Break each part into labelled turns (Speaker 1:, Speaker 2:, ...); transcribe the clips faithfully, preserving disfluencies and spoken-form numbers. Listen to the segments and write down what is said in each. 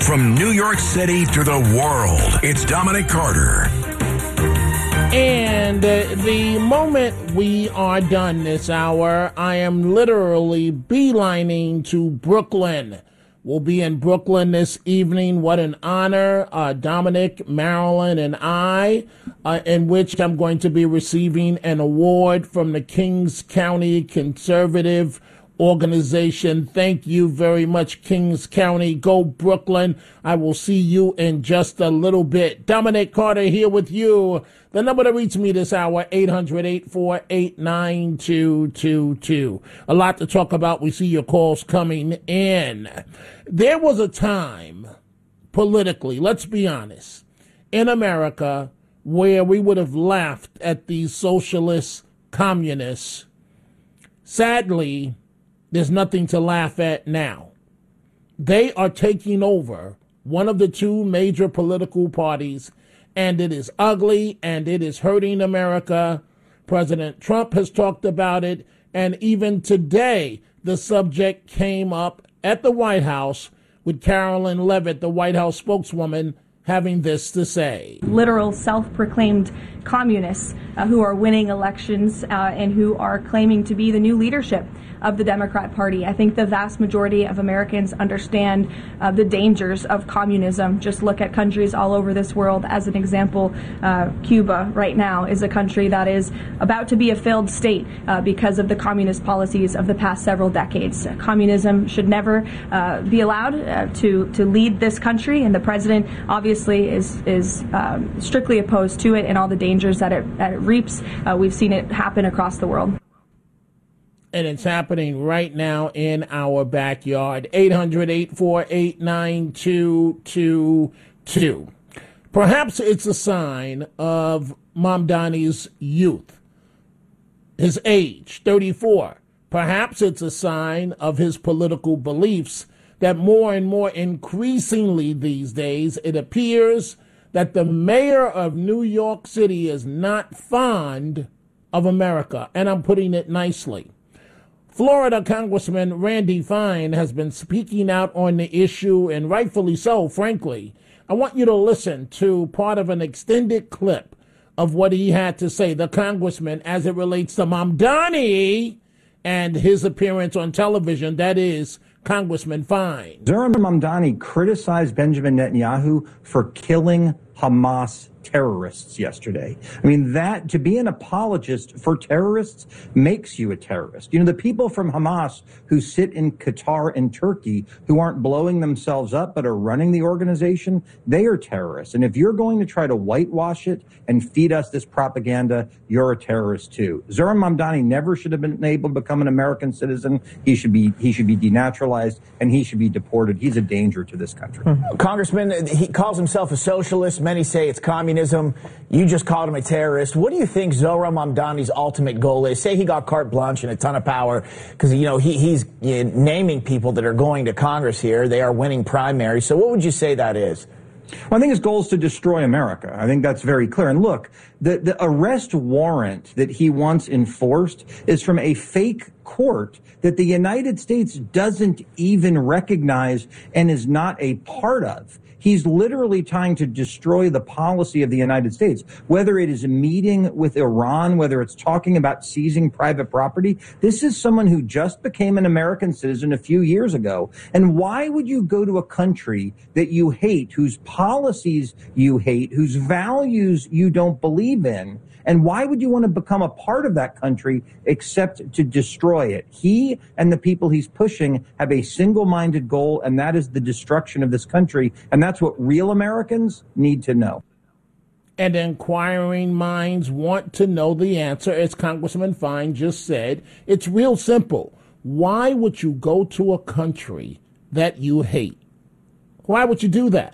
Speaker 1: From New York City to the world, it's Dominic Carter.
Speaker 2: And uh, the moment we are done this hour, I am literally beelining to Brooklyn. We'll be in Brooklyn this evening. What an honor. Uh, Dominic, Marilyn, and I, uh, in which I'm going to be receiving an award from the Kings County Conservative Organization. Thank you very much, Kings County. Go Brooklyn. I will see you in just a little bit. Dominic Carter here with you. The number to reach me this hour, eight hundred, eight four eight, nine two two two. A lot to talk about. We see your calls coming in. There was a time, politically, let's be honest, in America where we would have laughed at these socialist communists. Sadly, there's nothing to laugh at now. They are taking over one of the two major political parties, and it is ugly, and it is hurting America. President Trump has talked about it, and even today, the subject came up at the White House with Carolyn Levitt, the White House spokeswoman, having this to say.
Speaker 3: Literal self-proclaimed communists uh, who are winning elections uh, and who are claiming to be the new leadership of the Democrat Party. I think the vast majority of Americans understand uh, the dangers of communism. Just look at countries all over this world. As an example, uh, Cuba right now is a country that is about to be a failed state uh, because of the communist policies of the past several decades. Uh, communism should never uh, be allowed uh, to, to lead this country, and the president obviously is, is um, strictly opposed to it and all the dangers that it, that it reaps. Uh, we've seen it happen across the world.
Speaker 2: And it's happening right now in our backyard. eight hundred, eight four eight, nine two two two. Perhaps it's a sign of Mamdani's youth, his age, thirty-four. Perhaps it's a sign of his political beliefs that more and more increasingly these days it appears that the mayor of New York City is not fond of America. And I'm putting it nicely. Florida Congressman Randy Fine has been speaking out on the issue, and rightfully so, frankly. I want you to listen to part of an extended clip of what he had to say, the congressman, as it relates to Mamdani and his appearance on television, that is, Congressman Fine.
Speaker 4: Zohran Mamdani criticized Benjamin Netanyahu for killing Hamas terrorists yesterday. I mean, that to be an apologist for terrorists makes you a terrorist. You know, the people from Hamas who sit in Qatar and Turkey who aren't blowing themselves up but are running the organization, they are terrorists. And if you're going to try to whitewash it and feed us this propaganda, you're a terrorist too. Zohran Mamdani never should have been able to become an American citizen. He should be he should be denaturalized and he should be deported. He's a danger to this country.
Speaker 5: Mm-hmm. Congressman, he calls himself a socialist. Many say it's communism. You just called him a terrorist. What do you think Zohran Mamdani's ultimate goal is? Say he got carte blanche and a ton of power because, you know, he, he's you know, naming people that are going to Congress here. They are winning primaries. So what would you say that is?
Speaker 4: Well, I think his goal is to destroy America. I think that's very clear. And look, the, the arrest warrant that he wants enforced is from a fake court that the United States doesn't even recognize and is not a part of. He's literally trying to destroy the policy of the United States, whether it is a meeting with Iran, whether it's talking about seizing private property. This is someone who just became an American citizen a few years ago. And why would you go to a country that you hate, whose policies you hate, whose values you don't believe in? And why would you want to become a part of that country except to destroy it? He and the people he's pushing have a single-minded goal, and that is the destruction of this country. And that's what real Americans need to know.
Speaker 2: And inquiring minds want to know the answer, as Congressman Fine just said. It's real simple. Why would you go to a country that you hate? Why would you do that?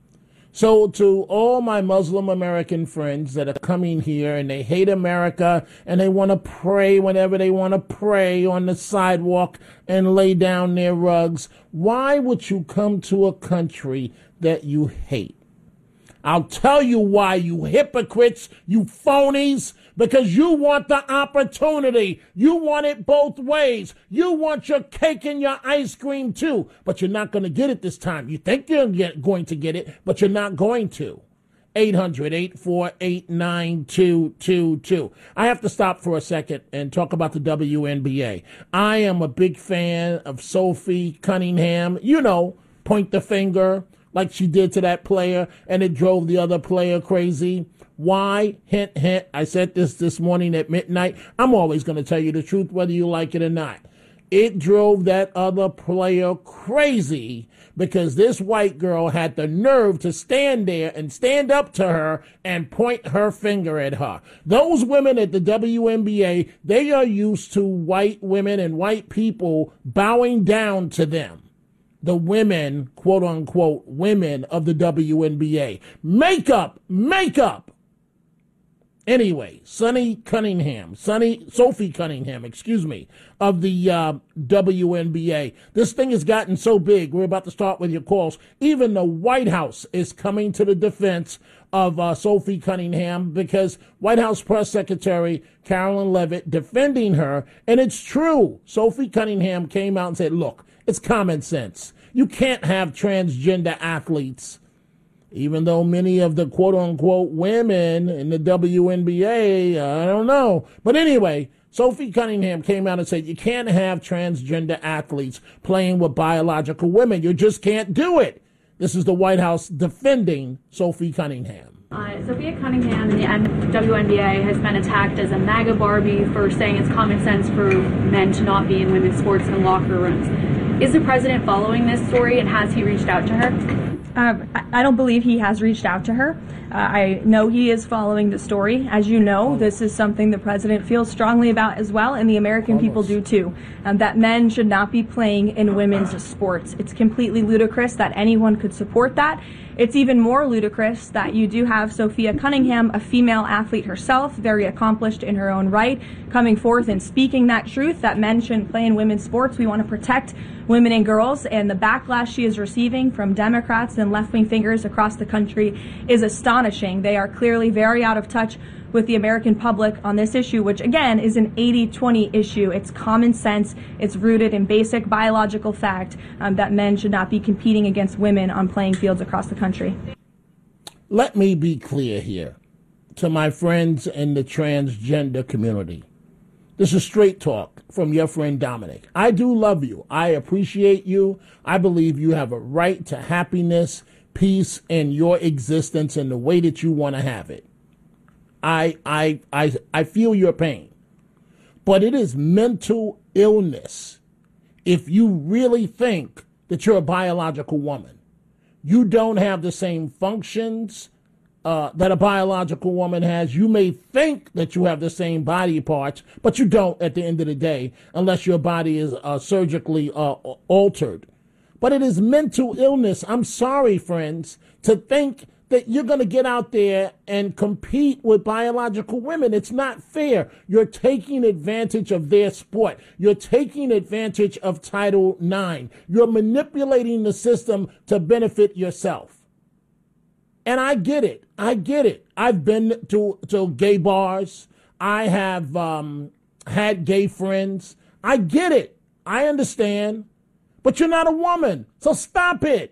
Speaker 2: So to all my Muslim American friends that are coming here and they hate America and they want to pray whenever they want to pray on the sidewalk and lay down their rugs, why would you come to a country that you hate? I'll tell you why, you hypocrites, you phonies, because you want the opportunity. You want it both ways. You want your cake and your ice cream too, but you're not going to get it this time. You think you're going to get it, but you're not going to. eight hundred, eight four eight, nine two two two. I have to stop for a second and talk about the W N B A. I am a big fan of Sophie Cunningham. You know, point the finger like she did to that player, and it drove the other player crazy. Why? Hint, hint. I said this this morning at midnight. I'm always going to tell you the truth, whether you like it or not. It drove that other player crazy because this white girl had the nerve to stand there and stand up to her and point her finger at her. Those women at the W N B A, they are used to white women and white people bowing down to them. The women, quote unquote, women of the W N B A. Makeup, makeup. Anyway, Sonny Cunningham, Sonny, Sophie Cunningham, excuse me, of the uh, W N B A. This thing has gotten so big. We're about to start with your calls. Even the White House is coming to the defense of uh, Sophie Cunningham because White House Press Secretary Carolyn Leavitt defending her. And it's true. Sophie Cunningham came out and said, look, it's common sense. You can't have transgender athletes. Even though many of the quote-unquote women in the W N B A, uh, I don't know. But anyway, Sophie Cunningham came out and said, you can't have transgender athletes playing with biological women. You just can't do it. This is the White House defending Sophie Cunningham.
Speaker 6: Uh, Sophia Cunningham in the W N B A has been attacked as a MAGA Barbie for saying it's common sense for men to not be in women's sports and locker rooms. Is the president following this story, and has he reached out to her?
Speaker 3: Uh, I don't believe he has reached out to her. Uh, I know he is following the story. As you know, this is something the president feels strongly about as well, and the American people do too, um, that men should not be playing in women's sports. It's completely ludicrous that anyone could support that. It's even more ludicrous that you do have Sophia Cunningham, a female athlete herself, very accomplished in her own right, coming forth and speaking that truth that men shouldn't play in women's sports. We want to protect women and girls, and the backlash she is receiving from Democrats and left-wing figures across the country is astonishing. They are clearly very out of touch with the American public on this issue, which again is an eighty twenty issue. It's common sense. It's rooted in basic biological fact um, that men should not be competing against women on playing fields across the country.
Speaker 2: Let me be clear here to my friends in the transgender community. This is straight talk from your friend Dominic. I do love you. I appreciate you. I believe you have a right to happiness, peace, and your existence in the way that you want to have it. I, I, I, I feel your pain. But it is mental illness if you really think that you're a biological woman. You don't have the same functions uh, that a biological woman has. You may think that you have the same body parts, but you don't at the end of the day, unless your body is uh, surgically uh, altered. But it is mental illness. I'm sorry, friends, to think that you're going to get out there and compete with biological women. It's not fair. You're taking advantage of their sport. You're taking advantage of Title nine. You're manipulating the system to benefit yourself. And I get it. I get it. I've been to, to gay bars. I have um, had gay friends. I get it. I understand. But you're not a woman, so stop it.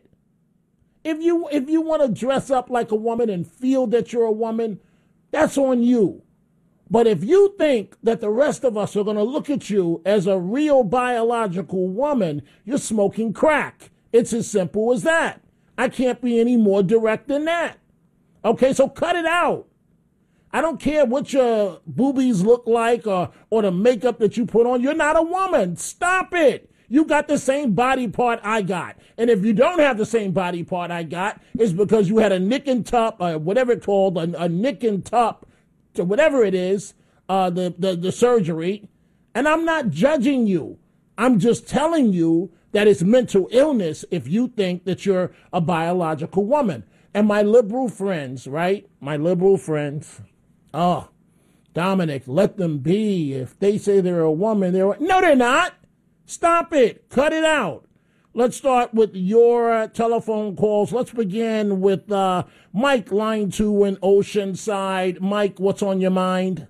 Speaker 2: If you if you want to dress up like a woman and feel that you're a woman, that's on you. But if you think that the rest of us are going to look at you as a real biological woman, you're smoking crack. It's as simple as that. I can't be any more direct than that. Okay, so cut it out. I don't care what your boobies look like or, or the makeup that you put on. You're not a woman. Stop it. You got the same body part I got. And if you don't have the same body part I got, it's because you had a nick and tuck, or whatever it's called, a, a nick and tuck, to whatever it is, uh, the, the, the surgery. And I'm not judging you. I'm just telling you that it's mental illness if you think that you're a biological woman. And my liberal friends, right? My liberal friends, oh, Dominic, let them be. If they say they're a woman, they're a... No, they're not. Stop it. Cut it out. Let's start with your telephone calls. Let's begin with uh, Mike, line two in Oceanside. Mike, what's on your mind?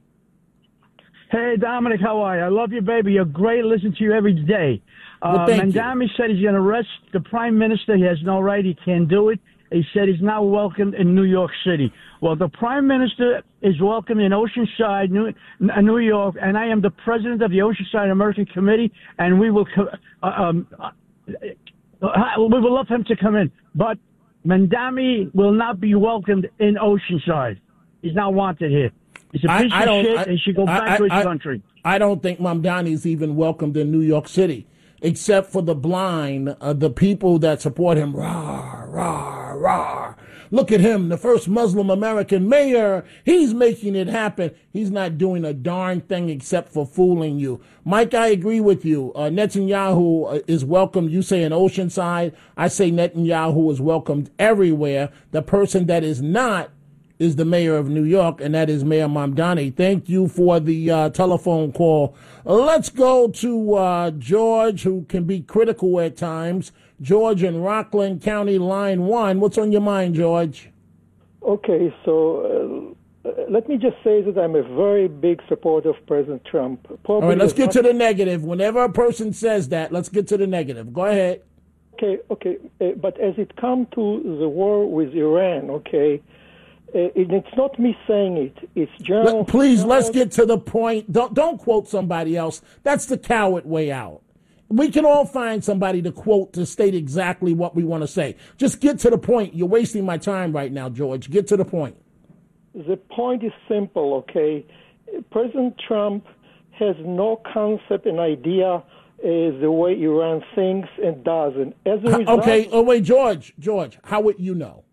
Speaker 7: Hey, Dominic, how are you? I love you, baby. You're great. Listen to you every day.
Speaker 2: Well,
Speaker 7: uh,
Speaker 2: thank
Speaker 7: Mandami
Speaker 2: you.
Speaker 7: said he's going to arrest the prime minister. He has no right. He can't do it. He said he's not welcome in New York City. Well, the prime minister is welcome in Oceanside, New, New York, and I am the president of the Oceanside American Committee, and we will uh, um, uh, we would love him to come in. But Mandami will not be welcomed in Oceanside. He's not wanted here. He's a piece
Speaker 2: I, I
Speaker 7: of shit,
Speaker 2: I,
Speaker 7: and he should go back
Speaker 2: I,
Speaker 7: to his
Speaker 2: I,
Speaker 7: country.
Speaker 2: I don't think Mamdani is even welcomed in New York City, except for the blind, uh, the people that support him. Rah, rah, rah. Look at him, the first Muslim American mayor. He's making it happen. He's not doing a darn thing except for fooling you. Mike, I agree with you. Uh, Netanyahu is welcomed. You say in Oceanside. I say Netanyahu is welcomed everywhere. The person that is not is the mayor of New York, and that is Mayor Mamdani. Thank you for the uh, telephone call. Let's go to uh, George, who can be critical at times. George in Rockland County, line one. What's on your mind, George?
Speaker 8: Okay, so uh, let me just say that I'm a very big supporter of President Trump. Probably
Speaker 2: All right, let's get
Speaker 8: much-
Speaker 2: to the negative. Whenever a person says that, let's get to the negative. Go ahead.
Speaker 8: Okay, okay, uh, but as it comes to the war with Iran, okay, uh, it, it's not me saying it. It's General.
Speaker 2: Let, please, let's get to the point. Don't don't quote somebody else. That's the coward way out. We can all find somebody to quote to state exactly what we want to say. Just get to the point. You're wasting my time right now, George. Get to the point.
Speaker 8: The point is simple, okay? President Trump has no concept and idea uh, the way Iran thinks and does. And as a result,
Speaker 2: Okay, oh wait, George, George, how would you know?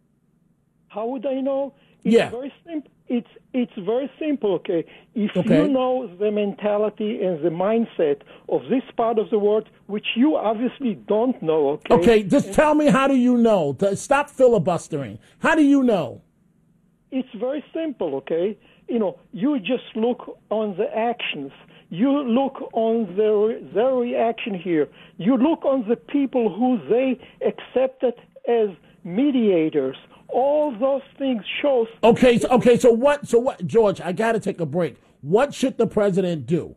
Speaker 8: How would I know? It's
Speaker 2: Yeah.
Speaker 8: very simple. It's it's very simple, okay? If
Speaker 2: Okay.
Speaker 8: you know the mentality and the mindset of this part of the world, which you obviously don't know, okay?
Speaker 2: Okay, just tell me, how do you know? To stop filibustering. How do you know?
Speaker 8: It's very simple, okay? You know, you just look on the actions. You look on their, their reaction here. You look on the people who they accepted as mediators. All those things shows.
Speaker 2: Okay, so, okay, so what, so what, George, I got to take a break. What should the president do?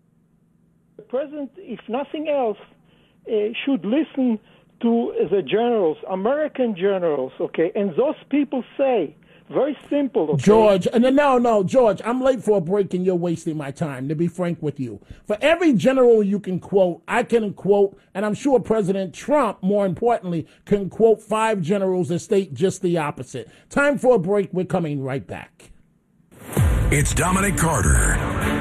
Speaker 8: The president, if nothing else, uh, should listen to the generals, American generals, okay? And those people say, very simple, okay?
Speaker 2: George, no, no, no, George, I'm late for a break and you're wasting my time, to be frank with you. For every general you can quote, I can quote, and I'm sure President Trump, more importantly, can quote five generals that state just the opposite. Time for a break. We're coming right back.
Speaker 1: It's Dominic Carter.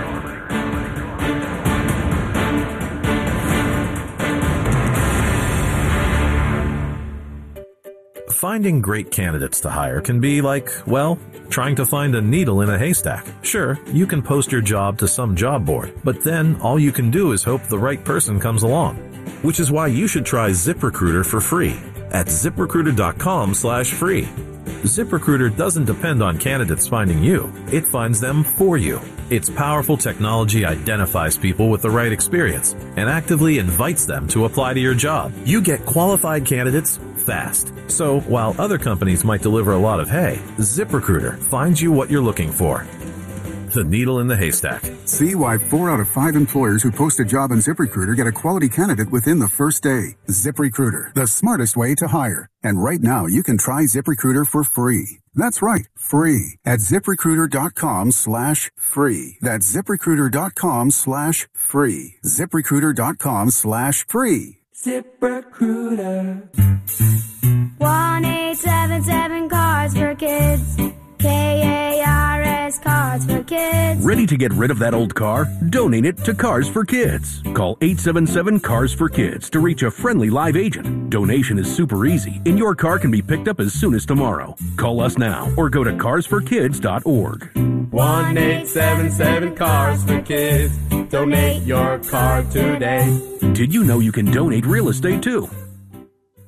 Speaker 9: Finding great candidates to hire can be like, well, trying to find a needle in a haystack. Sure, you can post your job to some job board, but then all you can do is hope the right person comes along. Which is why you should try ZipRecruiter for free at ZipRecruiter.com slash free. ZipRecruiter doesn't depend on candidates finding you. It finds them for you. Its powerful technology identifies people with the right experience and actively invites them to apply to your job. You get qualified candidates fast. So while other companies might deliver a lot of hay, ZipRecruiter finds you what you're looking for. The needle in the haystack.
Speaker 10: See why four out of five employers who post a job on ZipRecruiter get a quality candidate within the first day. ZipRecruiter, the smartest way to hire. And right now, you can try ZipRecruiter for free. That's right, free at ZipRecruiter.com slash free. That's ZipRecruiter.com slash free. ZipRecruiter.com slash free.
Speaker 11: ZipRecruiter. one eight seven seven Cars for Kids. K A R S Cars for Kids.
Speaker 12: Ready to get rid of that old car? Donate it to Cars for Kids. Call eight seven seven Cars for Kids to reach a friendly live agent. Donation is super easy, and your car can be picked up as soon as tomorrow. Call us now or go to cars for kids dot org.
Speaker 13: one eight seven seven Cars for Kids. Donate your car today.
Speaker 12: Did you know you can donate real estate too?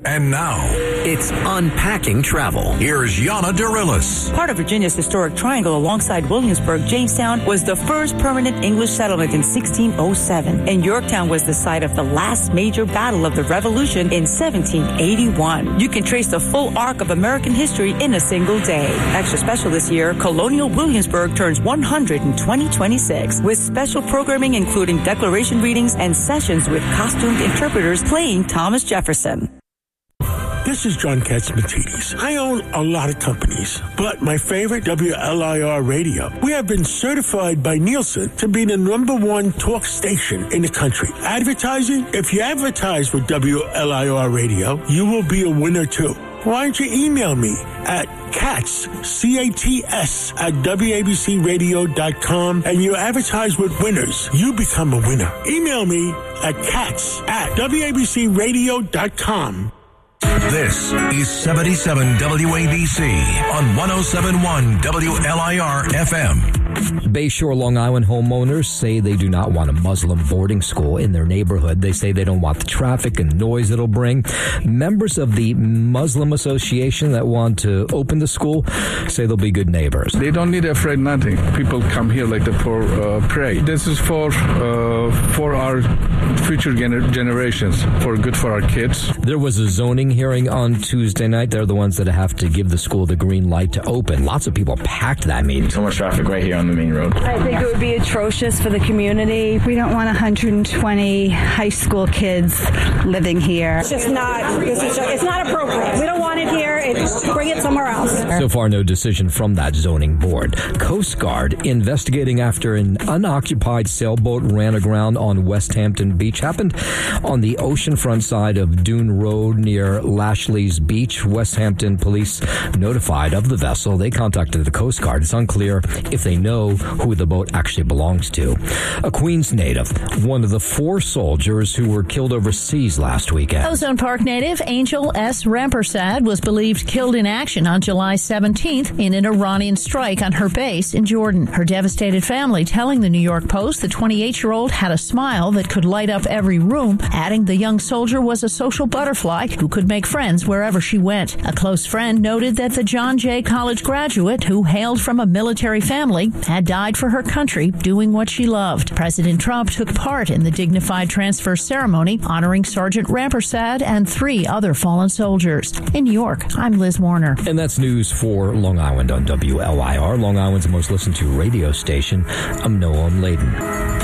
Speaker 1: And now,
Speaker 14: it's Unpacking Travel.
Speaker 1: Here's Yana Dorillis.
Speaker 15: Part of Virginia's historic triangle alongside Williamsburg, Jamestown was the first permanent English settlement in sixteen oh seven. And Yorktown was the site of the last major battle of the Revolution in seventeen eighty-one. You can trace the full arc of American history in a single day. Extra special this year, Colonial Williamsburg turns one hundred in twenty twenty-six with special programming including declaration readings and sessions with costumed interpreters playing Thomas Jefferson.
Speaker 16: This is John Katzmatidis. I own a lot of companies, but my favorite, W L I R Radio. We have been certified by Nielsen to be the number one talk station in the country. Advertising? If you advertise with W L I R Radio, you will be a winner too. Why don't you email me at Katz, C A T S, at W A B C radio dot com and you advertise with winners. You become a winner. Email me at Katz at W A B C radio dot com.
Speaker 1: This is seventy-seven W A B C on one oh seven point one W L I R F M.
Speaker 17: Bayshore, Long Island homeowners say they do not want a Muslim boarding school in their neighborhood. They say they don't want the traffic and noise it'll bring. Members of the Muslim Association that want to open the school say they'll be good neighbors.
Speaker 18: They don't need to afraid nothing. People come here like that for uh, pray. This is for uh, for our future gener- generations, for good for our kids.
Speaker 17: There was a zoning hearing on Tuesday night. They're the ones that have to give the school the green light to open. Lots of people packed that meeting.
Speaker 19: So much traffic right here on the main road.
Speaker 20: I think it would be atrocious for the community. We don't want one hundred twenty high school kids living here.
Speaker 21: It's just not, it's not appropriate. We don't want it here. It's, bring it somewhere else.
Speaker 17: So far, no decision from that zoning board. Coast Guard investigating after an unoccupied sailboat ran aground on West Hampton Beach. Happened on the oceanfront side of Dune Road near Lashley's Beach. West Hampton police notified of the vessel. They contacted the Coast Guard. It's unclear if they know who the boat actually belongs to. A Queens native, one of the four soldiers who were killed overseas last weekend.
Speaker 22: Ozone Park native Angel S. Rampersad was believed killed in action on July seventeenth in an Iranian strike on her base in Jordan. Her devastated family telling the New York Post the twenty-eight-year-old had a smile that could light up every room, adding the young soldier was a social butterfly who could make friends wherever she went. A close friend noted that the John Jay College graduate, who hailed from a military family, had died for her country doing what she loved. President Trump took part in the dignified transfer ceremony honoring Sergeant Rampersad and three other fallen soldiers. In New York, I'm Liz Warner.
Speaker 17: And that's news for Long Island on W L I R, Long Island's most listened to radio station. I'm Noam Laden.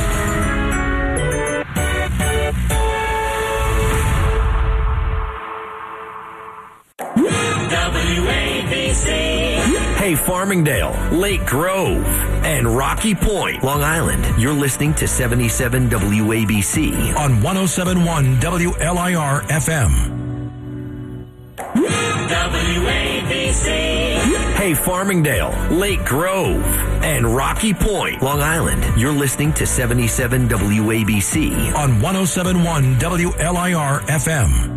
Speaker 14: Hey, Farmingdale, Lake Grove, and Rocky Point, Long Island. You're listening to seventy-seven W A B C
Speaker 1: on one oh seven point one W L I R F M.
Speaker 14: W A B C. Hey, Farmingdale, Lake Grove, and Rocky Point, Long Island. You're listening to seventy-seven W A B C
Speaker 1: on one oh seven point one W L I R F M.